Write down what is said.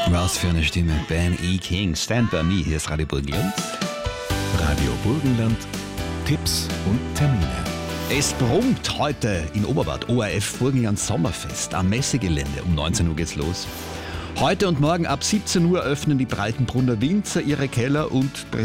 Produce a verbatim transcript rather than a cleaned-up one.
Was für eine Stimme. Ben E. King, Stand By Me. Hier ist Radio Burgenland. Radio Burgenland, Tipps und Termine. Es brummt heute in Oberbad, O R F Burgenland Sommerfest am Messegelände. Um neunzehn Uhr geht's los. Heute und morgen ab siebzehn Uhr öffnen die Breitenbrunner Winzer ihre Keller und